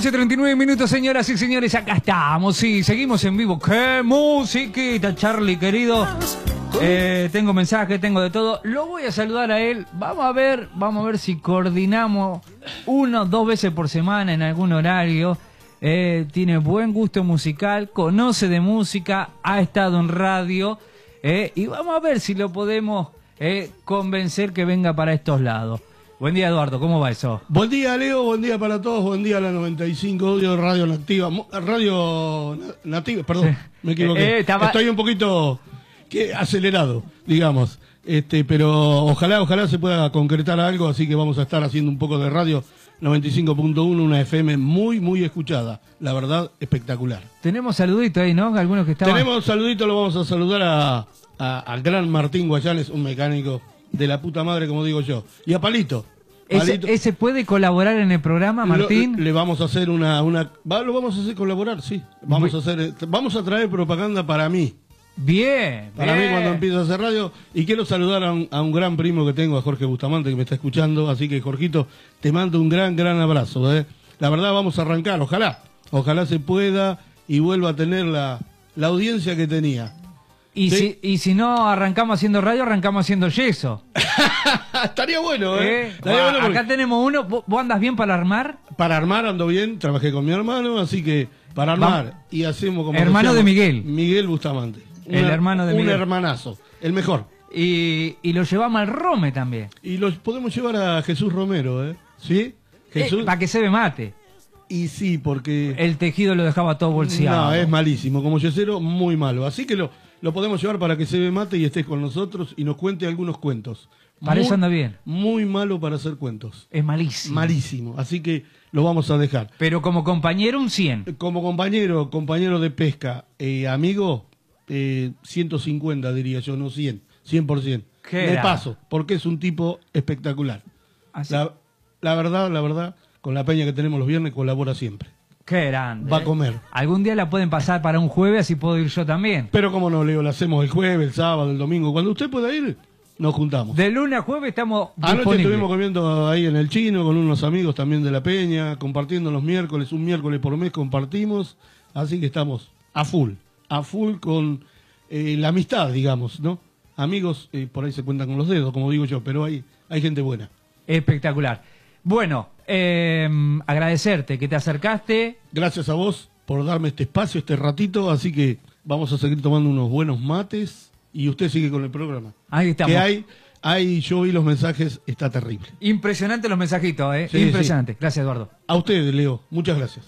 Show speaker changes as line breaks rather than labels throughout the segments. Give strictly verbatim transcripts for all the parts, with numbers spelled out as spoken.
once treinta y nueve minutos, señoras y señores, acá estamos, sí, seguimos en vivo. ¡Qué musiquita, Charlie, querido! Eh, tengo mensajes, tengo de todo. Lo voy a saludar a él. Vamos a ver, vamos a ver si coordinamos uno, dos veces por semana en algún horario. Eh, tiene buen gusto musical, conoce de música, ha estado en radio. Eh, y vamos a ver si lo podemos eh, convencer que venga para estos lados. Buen día, Eduardo, ¿cómo va eso?
Buen día, Leo, buen día para todos, buen día a la noventa y cinco, audio Radio Nativa, Radio Nativa, perdón, sí. me equivoqué. Eh, estaba... Estoy un poquito que, acelerado, digamos, este, pero ojalá, ojalá se pueda concretar algo, así que vamos a estar haciendo un poco de radio noventa y cinco punto uno, una F M muy, muy escuchada, la verdad, espectacular.
Tenemos saluditos ahí, ¿no? Algunos que estaban...
Tenemos saluditos, lo vamos a saludar a, a, al gran Martín Guayanes, un mecánico de la puta madre, como digo yo, y a Palito.
¿Ese, ¿Ese puede colaborar en el programa, Martín?
Lo, le vamos a hacer una... una va, lo vamos a hacer colaborar, sí. Vamos a hacer, vamos a traer propaganda para mí.
Bien,
Para
bien.
mí cuando empiezo a hacer radio. Y quiero saludar a un, a un gran primo que tengo, a Jorge Bustamante, que me está escuchando. Así que, Jorgito, te mando un gran, gran abrazo. ¿eh? La verdad, vamos a arrancar, ojalá. Ojalá se pueda y vuelva a tener la, la audiencia que tenía.
Y, ¿sí? si, y si no arrancamos haciendo radio, arrancamos haciendo yeso.
Estaría bueno, ¿eh?
¿Eh? Estaría bueno porque... Acá tenemos uno. ¿Vos andas bien para armar?
Para armar ando bien, trabajé con mi hermano, así que para armar Vamos. y hacemos como...
Hermano de Miguel.
Miguel Bustamante.
El una, hermano de
un
Miguel.
Un hermanazo, el mejor.
Y, y lo llevamos al Rome también.
Y los podemos llevar a Jesús Romero, ¿eh? ¿Sí? Jesús.
Eh, para que se ve mate.
Y sí, porque...
El tejido lo dejaba todo bolseado.
No, es malísimo. Como yesero, muy malo. Así que lo... Lo podemos llevar para que se ve mate y estés con nosotros y nos cuente algunos cuentos.
Para muy, eso anda bien.
Muy malo para hacer cuentos.
Es malísimo.
Malísimo. Así que lo vamos a dejar.
Pero como compañero, un cien.
Como compañero, compañero de pesca, eh, amigo, eh, ciento cincuenta diría yo, no cien. cien por ciento. Me paso, porque es un tipo espectacular. La, la verdad, la verdad, con la peña que tenemos los viernes colabora siempre.
Qué grande.
Va a comer.
Algún día la pueden pasar para un jueves, así puedo ir yo también.
Pero cómo no, Leo, la hacemos el jueves, el sábado, el domingo. Cuando usted pueda ir, nos juntamos.
De lunes a jueves estamos disponibles.
Anoche estuvimos comiendo ahí en el Chino con unos amigos también de la peña, compartiendo los miércoles, un miércoles por mes compartimos. Así que estamos a full, a full con eh, la amistad, digamos, ¿no? Amigos, eh, por ahí se cuentan con los dedos, como digo yo, pero hay, hay gente buena.
Espectacular. Bueno, eh, agradecerte que te acercaste.
Gracias a vos por darme este espacio, este ratito, así que vamos a seguir tomando unos buenos mates y usted sigue con el programa.
Ahí estamos.
Que hay, hay, yo vi los mensajes, está terrible.
Impresionante los mensajitos, ¿eh?
Sí,
Impresionante.
Sí.
Gracias, Eduardo.
A usted, Leo, muchas gracias.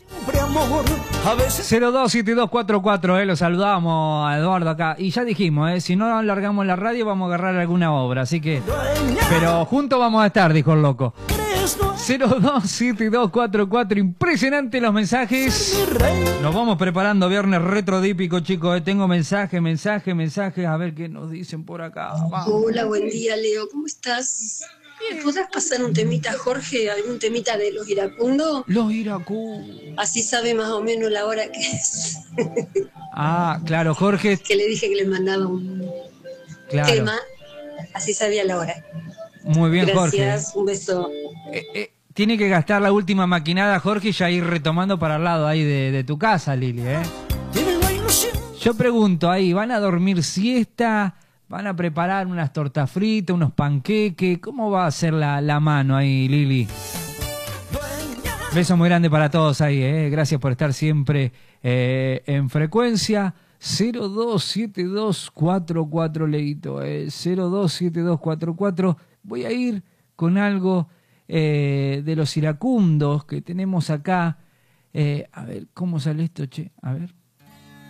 cero dos siete dos cuatro cuatro, eh, lo saludamos a Eduardo acá. Y ya dijimos, eh, si no largamos la radio vamos a agarrar alguna obra, así que... Pero juntos vamos a estar, dijo el loco. cero dos siete dos cuatro cuatro, impresionante los mensajes. Nos vamos preparando, viernes retrodípico, chicos. Eh. Tengo mensaje, mensaje, mensaje. A ver qué nos dicen por acá. Vamos.
Hola, buen día, Leo. ¿Cómo estás? ¿Me podrás pasar un temita, Jorge? ¿Algún temita de los iracundos?
Los iracundos.
Así sabe más o menos la hora que es.
Ah, claro, Jorge.
Que le dije que le mandaba un
claro.
tema. Así sabía la hora.
Muy bien,
Gracias,
Jorge.
Gracias, un beso.
Eh, eh, tiene que gastar la última maquinada, Jorge, y ya ir retomando para el lado ahí de, de tu casa, Lili, ¿eh? Yo pregunto ahí, ¿van a dormir siesta? ¿Van a preparar unas tortas fritas, unos panqueques? ¿Cómo va a ser la, la mano ahí, Lili? Beso muy grande para todos ahí, ¿eh? Gracias por estar siempre eh, en frecuencia. cero dos siete dos cuatro cuatro, Leito, eh, cero dos siete dos cuatro cuatro. Voy a ir con algo eh, de los iracundos que tenemos acá. Eh, a ver, ¿cómo sale esto, che? A ver.